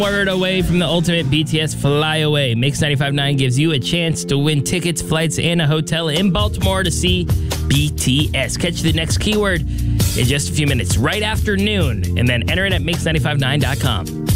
Word away from the ultimate BTS flyaway. Mix 95.9 gives you a chance to win tickets, flights, and a hotel in Baltimore to see BTS. Catch the next keyword in just a few minutes, right after noon, and then enter it at mix959.com.